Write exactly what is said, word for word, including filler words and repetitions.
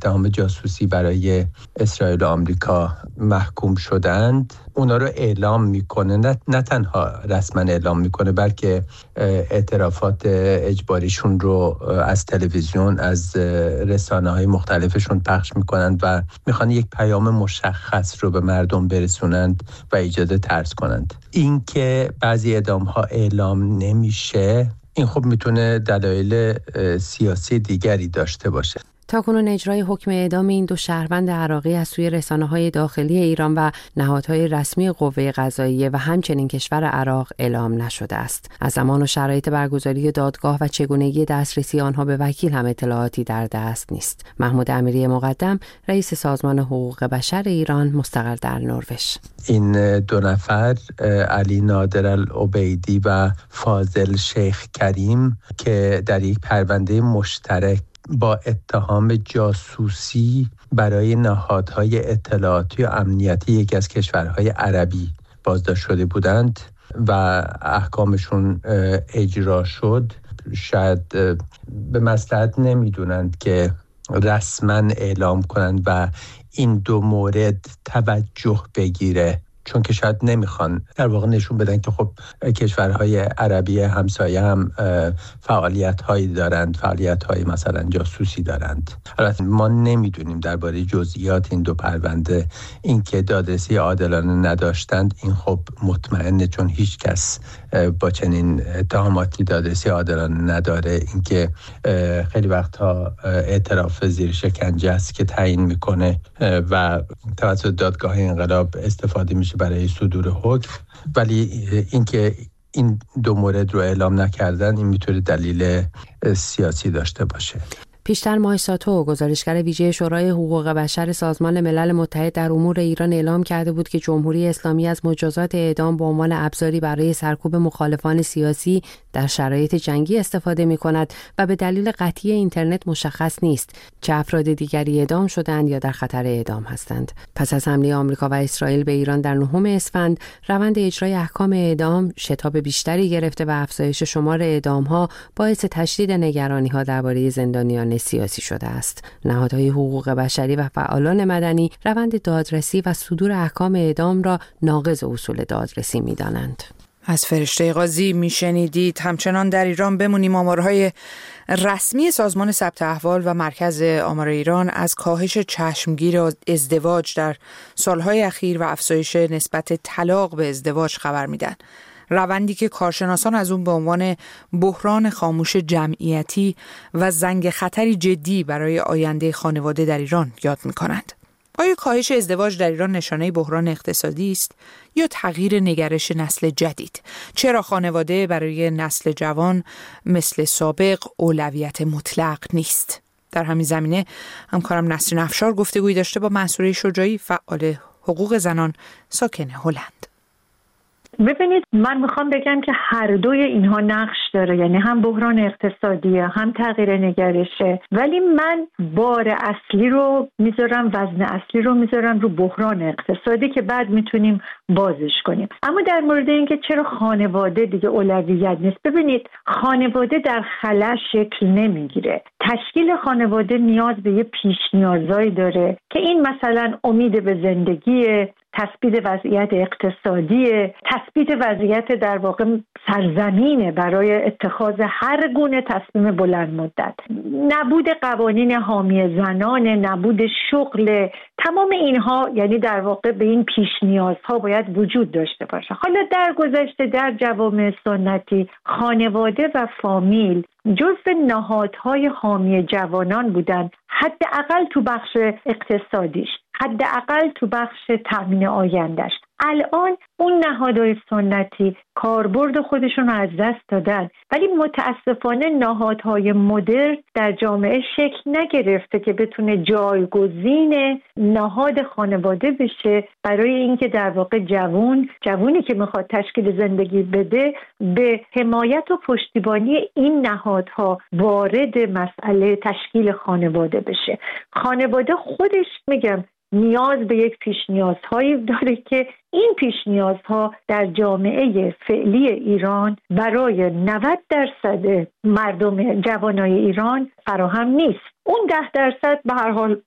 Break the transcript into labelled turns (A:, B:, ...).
A: اتهام جاسوسی برای اسرائیل و آمریکا محکوم شدند اونا رو اعلام میکنه، نه, نه تنها رسما اعلام میکنه بلکه اعترافات اجباریشون رو از تلویزیون از رسانه‌های مختلفشون پخش میکنند و میخوان یک پیام مشخص رو به مردم برسونند و ایجاد ترس کنند. این که بعضی اعدام‌ها اعلام نمیشه این خب میتونه دلایل سیاسی دیگری داشته باشه.
B: تاکنون اجرای حکم اعدام این دو شهروند عراقی از سوی رسانه‌های داخلی ایران و نهادهای رسمی قوه قضاییه و همچنین کشور عراق اعلام نشده است. از زمان و شرایط برگزاری دادگاه و چگونگی دسترسی آنها به وکیل هم اطلاعاتی در دست نیست. محمود امیری مقدم، رئیس سازمان حقوق بشر ایران مستقر در نروژ:
A: این دو نفر علی نادر العبیدی و فاضل شیخ کریم که در یک پرونده مشترک با اتهام جاسوسی برای نهادهای اطلاعاتی و امنیتی یکی از کشورهای عربی بازداشت شده بودند و احکامشون اجرا شد، شاید به مصلحت نمیدونند که رسما اعلام کنند و این دو مورد توجه بگیره، چون که شاید نمیخوان در واقع نشون بدن که خب کشورهای عربی همسایه هم فعالیت‌هایی دارند، فعالیت‌های مثلا جاسوسی دارند. البته ما نمیدونیم درباره جزئیات این دو پرونده، این که دادرسی عادلانه نداشتند این خب مطمئنه، چون هیچ کس با چنین اتهاماتی دادرسی عادلانه نداره. این که خیلی وقتها اعتراف زیر شکنجه است که تعیین میکنه و توسط دادگاه انقلاب استفاده میشه برای صدور حکم، ولی اینکه این دو مورد رو اعلام نکردن این میتونه دلیل سیاسی داشته باشه.
B: پیشتر ماه ساتو، گزارشگر ویژه شورای حقوق بشر سازمان ملل متحد در امور ایران، اعلام کرده بود که جمهوری اسلامی از مجازات اعدام به عنوان ابزاری برای سرکوب مخالفان سیاسی در شرایط جنگی استفاده می‌کند و به دلیل قطعی اینترنت مشخص نیست چه افراد دیگری اعدام شدند یا در خطر اعدام هستند. پس از حمله آمریکا و اسرائیل به ایران در نهم اسفند، روند اجرای احکام اعدام شتاب بیشتری گرفته و افزایش شمار اعدام‌ها باعث تشدید نگرانی‌ها درباره زندانیان سیاسی شده است. نهادهای حقوق بشری و فعالان مدنی روند دادرسی و صدور احکام اعدام را ناقض اصول دادرسی می‌دانند.
C: از فرشته قاضی میشنیدید. همچنان در ایران بمونیم. آمارهای رسمی سازمان ثبت احوال و مرکز آمار ایران از کاهش چشمگیر ازدواج در سالهای اخیر و افزایش نسبت طلاق به ازدواج خبر میدن. روندی که کارشناسان از اون به عنوان بحران خاموش جمعیتی و زنگ خطری جدی برای آینده خانواده در ایران یاد می‌کنند. آیا کاهش ازدواج در ایران نشانه بحران اقتصادی است یا تغییر نگرش نسل جدید؟ چرا خانواده برای نسل جوان مثل سابق اولویت مطلق نیست؟ در همین زمینه همکارم نسرین افشار گفتگویی داشته با منصوره شجاعی، فعال حقوق زنان ساکن هلند.
D: ببینید، من میخوام بگم که هر دوی اینها نقش داره، یعنی هم بحران اقتصادیه هم تغییر نگرشه، ولی من بار اصلی رو میذارم، وزن اصلی رو میذارم رو بحران اقتصادی که بعد میتونیم بازش کنیم. اما در مورد اینکه چرا خانواده دیگه اولویت نیست، ببینید خانواده در خلا شکل نمیگیره. تشکیل خانواده نیاز به یه پیش نیازایی داره که این مثلا امید به زندگی، تثبیت وضعیت اقتصادی، تثبیت وضعیت در واقع سرزمینه برای اتخاذ هر گونه تصمیم بلند مدت، نبود قوانین حامی زنان، نبود شغل، تمام اینها یعنی در واقع به این پیش نیازها باید وجود داشته باشه. حالا در گذشته در جوامع سنتی خانواده و فامیل جزو نهادهای حامی جوانان بودن، حداقل تو بخش اقتصادیش، حداقل تو بخش تامین آیندهش. الان اون نهادهای سنتی کاربرد خودشون رو از دست دادن، ولی متاسفانه نهادهای مدرن در جامعه شکل نگرفته که بتونه جایگزین نهاد خانواده بشه برای اینکه در واقع جوان جوونی که میخواد تشکیل زندگی بده به حمایت و پشتیبانی این نهادها وارد مسئله تشکیل خانواده بشه. خانواده خودش میگم نیاز به یک پیش نیازهایی داره که این پیش نیازها در جامعه فعلی ایران برای نود درصد مردم جوانای ایران فراهم نیست. اون ده درصد به هر حال